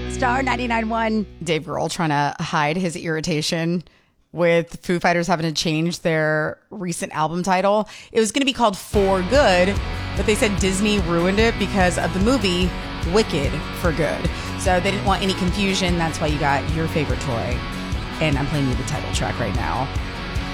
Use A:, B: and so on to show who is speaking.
A: Star 99.1.
B: Dave Grohl trying to hide his irritation with Foo Fighters having to change their recent album title. It was going to be called For Good, but they said Disney ruined it because of the movie Wicked for Good. So they didn't want any confusion. That's why you got your favorite toy. And I'm playing you the title track right now.